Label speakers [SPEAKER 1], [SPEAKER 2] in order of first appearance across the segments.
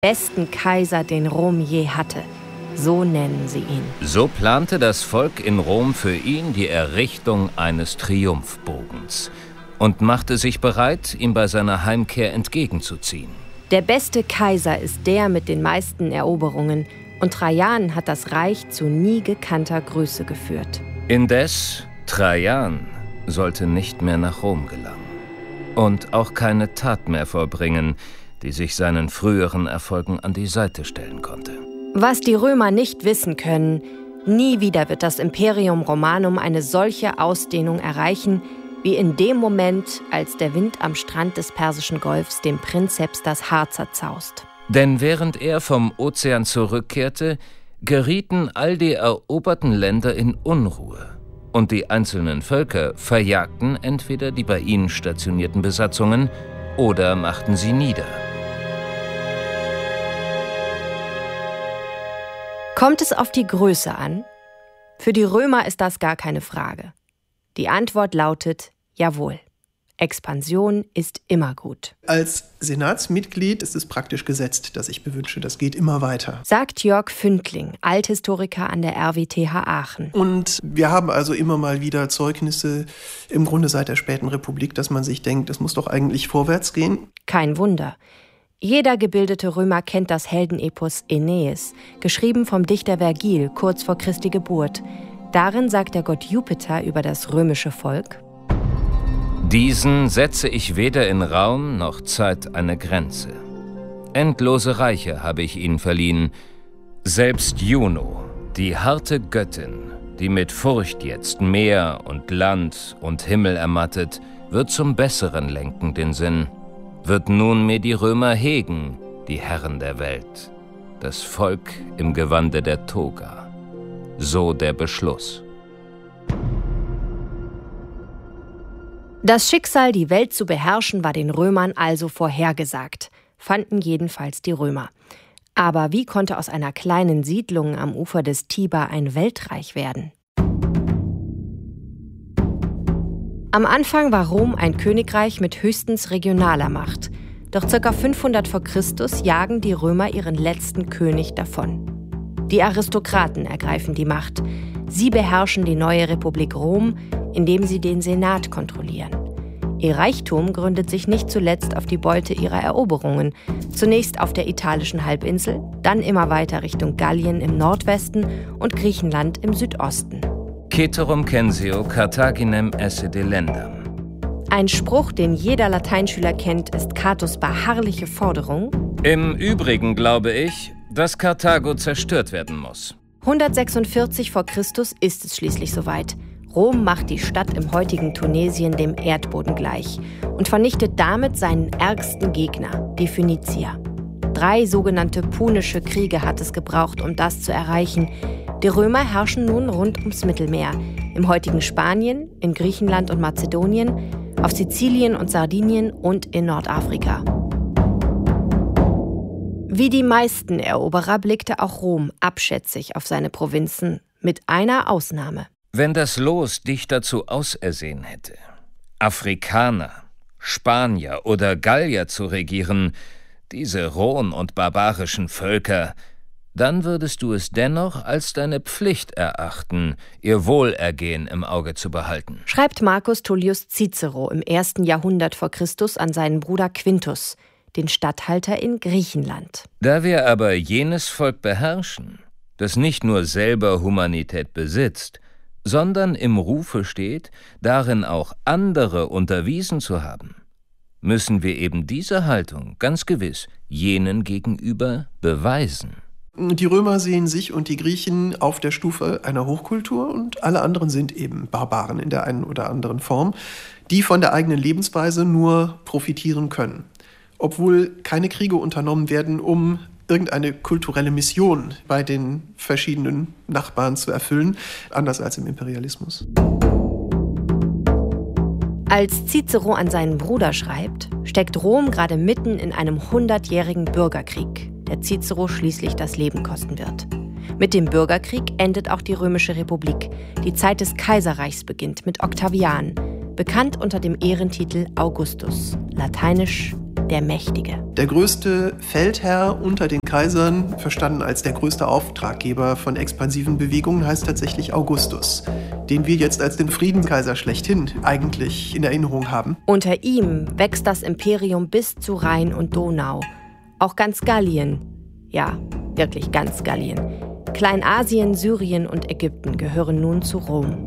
[SPEAKER 1] besten Kaiser, den Rom je hatte. So nennen sie ihn.
[SPEAKER 2] So plante das Volk in Rom für ihn die Errichtung eines Triumphbogens und machte sich bereit, ihm bei seiner Heimkehr entgegenzuziehen.
[SPEAKER 1] Der beste Kaiser ist der mit den meisten Eroberungen, und Trajan hat das Reich zu nie gekannter Größe geführt.
[SPEAKER 2] Indes, Trajan sollte nicht mehr nach Rom gelangen und auch keine Tat mehr vollbringen, die sich seinen früheren Erfolgen an die Seite stellen konnte.
[SPEAKER 1] Was die Römer nicht wissen können, nie wieder wird das Imperium Romanum eine solche Ausdehnung erreichen, wie in dem Moment, als der Wind am Strand des Persischen Golfs dem Prinzeps das Haar zerzaust.
[SPEAKER 2] Denn während er vom Ozean zurückkehrte, gerieten all die eroberten Länder in Unruhe und die einzelnen Völker verjagten entweder die bei ihnen stationierten Besatzungen oder machten sie nieder.
[SPEAKER 1] Kommt es auf die Größe an? Für die Römer ist das gar keine Frage. Die Antwort lautet: Jawohl. Expansion ist immer gut.
[SPEAKER 3] Als Senatsmitglied ist es praktisch gesetzt, dass ich bewünsche, das geht immer weiter.
[SPEAKER 1] Sagt Jörg Fündling, Althistoriker an der RWTH Aachen.
[SPEAKER 3] Und wir haben also immer mal wieder Zeugnisse, im Grunde seit der späten Republik, dass man sich denkt, es muss doch eigentlich vorwärts gehen.
[SPEAKER 1] Kein Wunder. Jeder gebildete Römer kennt das Heldenepos Aeneis, geschrieben vom Dichter Vergil kurz vor Christi Geburt. Darin sagt der Gott Jupiter über das römische Volk:
[SPEAKER 2] Diesen setze ich weder in Raum noch Zeit eine Grenze. Endlose Reiche habe ich ihnen verliehen. Selbst Juno, die harte Göttin, die mit Furcht jetzt Meer und Land und Himmel ermattet, wird zum Besseren lenken den Sinn. Wird nunmehr die Römer hegen, die Herren der Welt, das Volk im Gewande der Toga. So der Beschluss.
[SPEAKER 1] Das Schicksal, die Welt zu beherrschen, war den Römern also vorhergesagt, fanden jedenfalls die Römer. Aber wie konnte aus einer kleinen Siedlung am Ufer des Tiber ein Weltreich werden? Am Anfang war Rom ein Königreich mit höchstens regionaler Macht. Doch ca. 500 vor Christus jagen die Römer ihren letzten König davon. Die Aristokraten ergreifen die Macht. Sie beherrschen die neue Republik Rom, indem sie den Senat kontrollieren. Ihr Reichtum gründet sich nicht zuletzt auf die Beute ihrer Eroberungen. Zunächst auf der italischen Halbinsel, dann immer weiter Richtung Gallien im Nordwesten und Griechenland im Südosten.
[SPEAKER 2] Ceterum censeo Carthaginem esse delendam.
[SPEAKER 1] Ein Spruch, den jeder Lateinschüler kennt, ist Catos beharrliche Forderung:
[SPEAKER 2] Im Übrigen glaube ich, dass Karthago zerstört werden muss.
[SPEAKER 1] 146 vor Christus ist es schließlich soweit. Rom macht die Stadt im heutigen Tunesien dem Erdboden gleich und vernichtet damit seinen ärgsten Gegner, die Phönizier. 3 sogenannte Punische Kriege hat es gebraucht, um das zu erreichen. Die Römer herrschen nun rund ums Mittelmeer, im heutigen Spanien, in Griechenland und Mazedonien, auf Sizilien und Sardinien und in Nordafrika. Wie die meisten Eroberer blickte auch Rom abschätzig auf seine Provinzen, mit einer Ausnahme.
[SPEAKER 2] Wenn das Los dich dazu ausersehen hätte, Afrikaner, Spanier oder Gallier zu regieren, diese rohen und barbarischen Völker, dann würdest du es dennoch als deine Pflicht erachten, ihr Wohlergehen im Auge zu behalten.
[SPEAKER 1] Schreibt Marcus Tullius Cicero im 1. Jahrhundert vor Christus an seinen Bruder Quintus, den Statthalter in Griechenland.
[SPEAKER 2] Da wir aber jenes Volk beherrschen, das nicht nur selber Humanität besitzt, sondern im Rufe steht, darin auch andere unterwiesen zu haben, müssen wir eben diese Haltung ganz gewiss jenen gegenüber beweisen.
[SPEAKER 3] Die Römer sehen sich und die Griechen auf der Stufe einer Hochkultur und alle anderen sind eben Barbaren in der einen oder anderen Form, die von der eigenen Lebensweise nur profitieren können. Obwohl keine Kriege unternommen werden, um irgendeine kulturelle Mission bei den verschiedenen Nachbarn zu erfüllen, anders als im Imperialismus.
[SPEAKER 1] Als Cicero an seinen Bruder schreibt, steckt Rom gerade mitten in einem 100-jährigen Bürgerkrieg, der Cicero schließlich das Leben kosten wird. Mit dem Bürgerkrieg endet auch die Römische Republik. Die Zeit des Kaiserreichs beginnt mit Octavian, bekannt unter dem Ehrentitel Augustus, lateinisch der Mächtige.
[SPEAKER 3] Der größte Feldherr unter den Kaisern, verstanden als der größte Auftraggeber von expansiven Bewegungen, heißt tatsächlich Augustus, den wir jetzt als den Friedenskaiser schlechthin eigentlich in Erinnerung haben.
[SPEAKER 1] Unter ihm wächst das Imperium bis zu Rhein und Donau. Auch ganz Gallien, ja, wirklich ganz Gallien. Kleinasien, Syrien und Ägypten gehören nun zu Rom.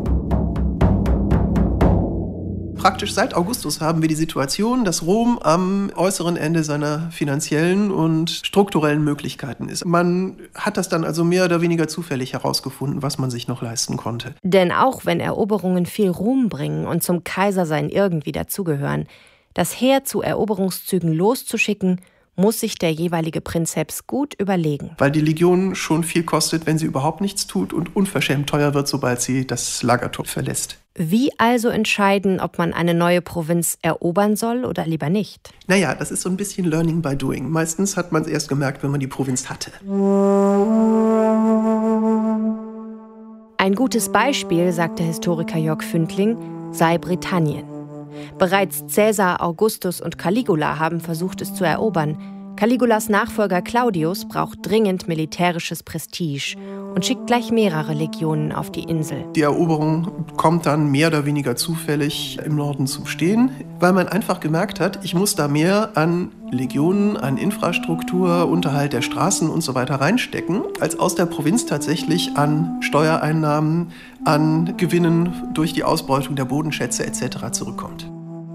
[SPEAKER 3] Praktisch seit Augustus haben wir die Situation, dass Rom am äußeren Ende seiner finanziellen und strukturellen Möglichkeiten ist. Man hat das dann also mehr oder weniger zufällig herausgefunden, was man sich noch leisten konnte.
[SPEAKER 1] Denn auch wenn Eroberungen viel Ruhm bringen und zum Kaisersein irgendwie dazugehören, das Heer zu Eroberungszügen loszuschicken, muss sich der jeweilige Prinzeps gut überlegen.
[SPEAKER 3] Weil die Legion schon viel kostet, wenn sie überhaupt nichts tut und unverschämt teuer wird, sobald sie das Lagertor verlässt.
[SPEAKER 1] Wie also entscheiden, ob man eine neue Provinz erobern soll oder lieber nicht?
[SPEAKER 3] Naja, das ist so ein bisschen Learning by Doing. Meistens hat man es erst gemerkt, wenn man die Provinz hatte.
[SPEAKER 1] Ein gutes Beispiel, sagt der Historiker Jörg Fündling, sei Britannien. Bereits Caesar, Augustus und Caligula haben versucht, es zu erobern. Caligulas Nachfolger Claudius braucht dringend militärisches Prestige und schickt gleich mehrere Legionen auf die Insel.
[SPEAKER 3] Die Eroberung kommt dann mehr oder weniger zufällig im Norden zum Stehen, weil man einfach gemerkt hat, ich muss da mehr an Legionen, an Infrastruktur, Unterhalt der Straßen und so weiter reinstecken, als aus der Provinz tatsächlich an Steuereinnahmen, an Gewinnen durch die Ausbeutung der Bodenschätze etc. zurückkommt.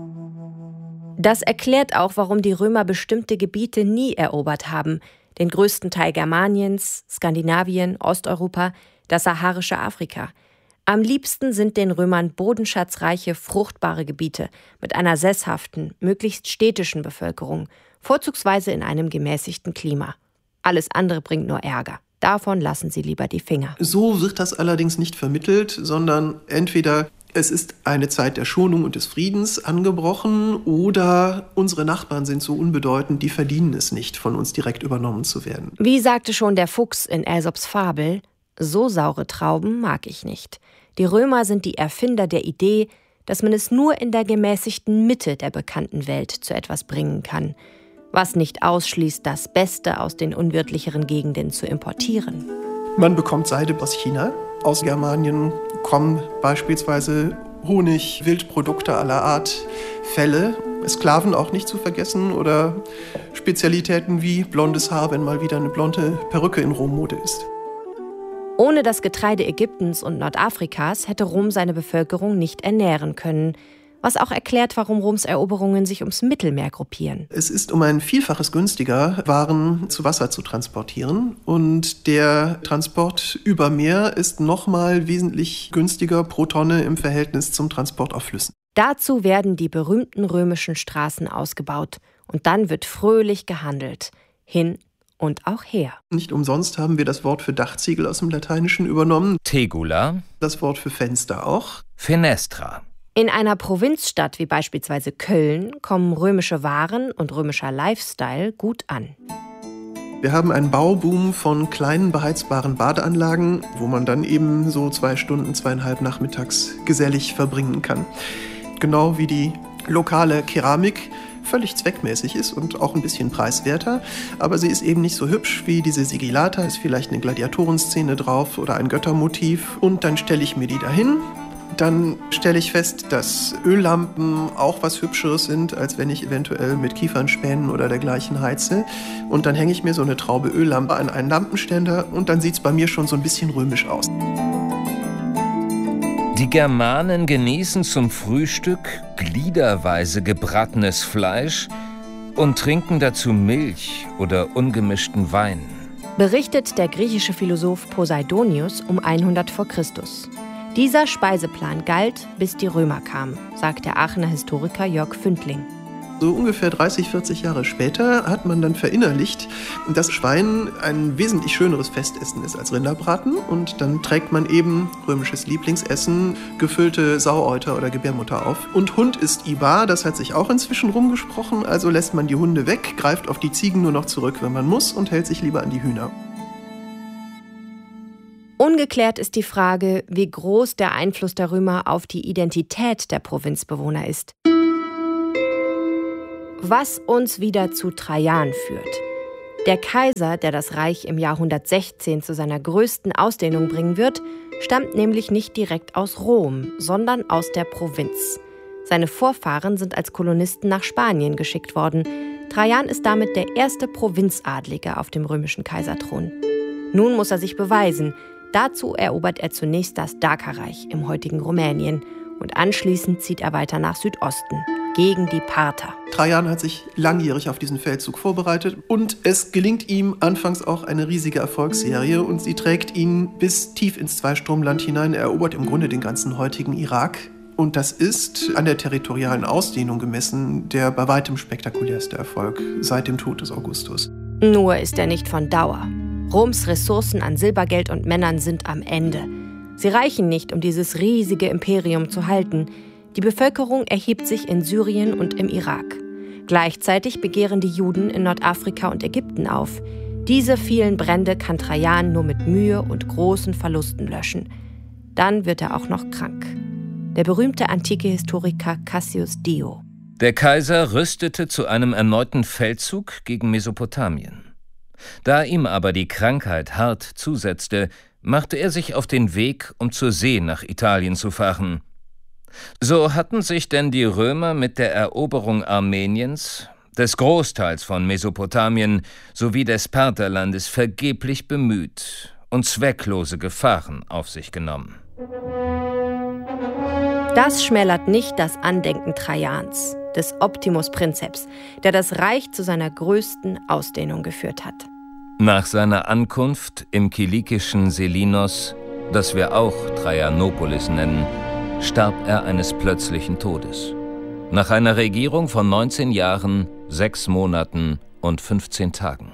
[SPEAKER 1] Das erklärt auch, warum die Römer bestimmte Gebiete nie erobert haben. Den größten Teil Germaniens, Skandinavien, Osteuropa, das saharische Afrika. Am liebsten sind den Römern bodenschatzreiche, fruchtbare Gebiete mit einer sesshaften, möglichst städtischen Bevölkerung, vorzugsweise in einem gemäßigten Klima. Alles andere bringt nur Ärger. Davon lassen sie lieber die Finger.
[SPEAKER 3] So wird das allerdings nicht vermittelt, sondern entweder es ist eine Zeit der Schonung und des Friedens angebrochen oder unsere Nachbarn sind so unbedeutend, die verdienen es nicht, von uns direkt übernommen zu werden.
[SPEAKER 1] Wie sagte schon der Fuchs in Aesops Fabel, so saure Trauben mag ich nicht. Die Römer sind die Erfinder der Idee, dass man es nur in der gemäßigten Mitte der bekannten Welt zu etwas bringen kann, was nicht ausschließt, das Beste aus den unwirtlicheren Gegenden zu importieren.
[SPEAKER 3] Man bekommt Seide aus China. Aus Germanien kommen beispielsweise Honig, Wildprodukte aller Art, Felle, Sklaven auch nicht zu vergessen oder Spezialitäten wie blondes Haar, wenn mal wieder eine blonde Perücke in Rom Mode ist.
[SPEAKER 1] Ohne das Getreide Ägyptens und Nordafrikas hätte Rom seine Bevölkerung nicht ernähren können, was auch erklärt, warum Roms Eroberungen sich ums Mittelmeer gruppieren.
[SPEAKER 3] Es ist um ein Vielfaches günstiger, Waren zu Wasser zu transportieren. Und der Transport über Meer ist nochmal wesentlich günstiger pro Tonne im Verhältnis zum Transport auf Flüssen.
[SPEAKER 1] Dazu werden die berühmten römischen Straßen ausgebaut. Und dann wird fröhlich gehandelt. Hin und auch her.
[SPEAKER 3] Nicht umsonst haben wir das Wort für Dachziegel aus dem Lateinischen übernommen.
[SPEAKER 2] Tegula.
[SPEAKER 3] Das Wort für Fenster auch.
[SPEAKER 2] Fenestra.
[SPEAKER 1] In einer Provinzstadt wie beispielsweise Köln kommen römische Waren und römischer Lifestyle gut an.
[SPEAKER 3] Wir haben einen Bauboom von kleinen beheizbaren Badeanlagen, wo man dann eben so 2 Stunden, 2,5 nachmittags gesellig verbringen kann. Genau wie die lokale Keramik völlig zweckmäßig ist und auch ein bisschen preiswerter, aber sie ist eben nicht so hübsch wie diese Sigillata, ist vielleicht eine Gladiatorenszene drauf oder ein Göttermotiv und dann stelle ich mir die dahin. Dann stelle ich fest, dass Öllampen auch was Hübscheres sind, als wenn ich eventuell mit Kiefernspänen oder dergleichen heize. Und dann hänge ich mir so eine Traube Öllampe an einen Lampenständer und dann sieht es bei mir schon so ein bisschen römisch aus.
[SPEAKER 2] Die Germanen genießen zum Frühstück gliederweise gebratenes Fleisch und trinken dazu Milch oder ungemischten Wein.
[SPEAKER 1] Berichtet der griechische Philosoph Poseidonius um 100 vor Christus. Dieser Speiseplan galt, bis die Römer kamen, sagt der Aachener Historiker Jörg Fündling.
[SPEAKER 3] So ungefähr 30, 40 Jahre später hat man dann verinnerlicht, dass Schwein ein wesentlich schöneres Festessen ist als Rinderbraten. Und dann trägt man eben römisches Lieblingsessen, gefüllte Sauäuter oder Gebärmutter auf. Und Hund ist Ibar, das hat sich auch inzwischen rumgesprochen. Also lässt man die Hunde weg, greift auf die Ziegen nur noch zurück, wenn man muss und hält sich lieber an die Hühner.
[SPEAKER 1] Ungeklärt ist die Frage, wie groß der Einfluss der Römer auf die Identität der Provinzbewohner ist. Was uns wieder zu Trajan führt. Der Kaiser, der das Reich im Jahr 116 zu seiner größten Ausdehnung bringen wird, stammt nämlich nicht direkt aus Rom, sondern aus der Provinz. Seine Vorfahren sind als Kolonisten nach Spanien geschickt worden. Trajan ist damit der erste Provinzadlige auf dem römischen Kaiserthron. Nun muss er sich beweisen. Dazu erobert er zunächst das Dakerreich im heutigen Rumänien und anschließend zieht er weiter nach Südosten, gegen die Parther.
[SPEAKER 3] Trajan hat sich langjährig auf diesen Feldzug vorbereitet und es gelingt ihm anfangs auch eine riesige Erfolgsserie und sie trägt ihn bis tief ins Zweistromland hinein. Er erobert im Grunde den ganzen heutigen Irak. Und das ist an der territorialen Ausdehnung gemessen der bei weitem spektakulärste Erfolg seit dem Tod des Augustus.
[SPEAKER 1] Nur ist er nicht von Dauer. Roms Ressourcen an Silbergeld und Männern sind am Ende. Sie reichen nicht, um dieses riesige Imperium zu halten. Die Bevölkerung erhebt sich in Syrien und im Irak. Gleichzeitig begehren die Juden in Nordafrika und Ägypten auf. Diese vielen Brände kann Trajan nur mit Mühe und großen Verlusten löschen. Dann wird er auch noch krank. Der berühmte antike Historiker Cassius Dio.
[SPEAKER 2] Der Kaiser rüstete zu einem erneuten Feldzug gegen Mesopotamien. Da ihm aber die Krankheit hart zusetzte, machte er sich auf den Weg, um zur See nach Italien zu fahren. So hatten sich denn die Römer mit der Eroberung Armeniens, des Großteils von Mesopotamien sowie des Partherlandes vergeblich bemüht und zwecklose Gefahren auf sich genommen.
[SPEAKER 1] Das schmälert nicht das Andenken Trajans, des Optimus Princeps, der das Reich zu seiner größten Ausdehnung geführt hat.
[SPEAKER 2] Nach seiner Ankunft im kilikischen Selinos, das wir auch Traianopolis nennen, starb er eines plötzlichen Todes. Nach einer Regierung von 19 Jahren, 6 Monaten und 15 Tagen.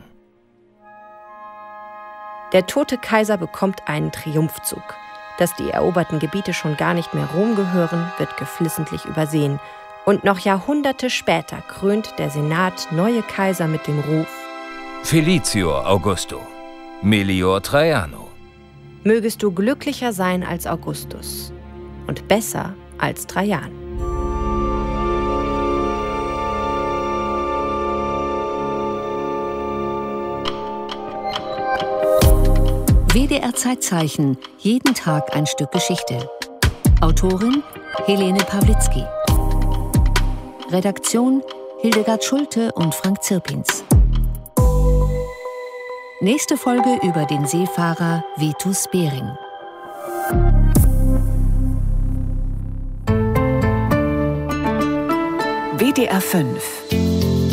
[SPEAKER 1] Der tote Kaiser bekommt einen Triumphzug. Dass die eroberten Gebiete schon gar nicht mehr Rom gehören, wird geflissentlich übersehen. Und noch Jahrhunderte später krönt der Senat neue Kaiser mit dem Ruf:
[SPEAKER 2] Felicior Augusto, melior Traiano.
[SPEAKER 1] Mögest du glücklicher sein als Augustus und besser als Trajan.
[SPEAKER 4] WDR Zeitzeichen, jeden Tag ein Stück Geschichte. Autorin Helene Pawlitzki. Redaktion Hildegard Schulte und Frank Zirpins. Nächste Folge über den Seefahrer Vitus Bering.
[SPEAKER 5] WDR 5